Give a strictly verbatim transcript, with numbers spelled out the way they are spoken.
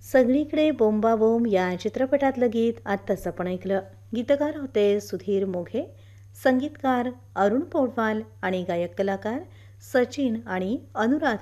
सगळीकडे बोंबाबोंब या चित्रपटातलं गीत आत्ताच आपण ऐकलं. गीतकार होते सुधीर मोघे, संगीतकार अरुण पौडवाल आणि गायक कलाकार सचिन आणि अनुराधा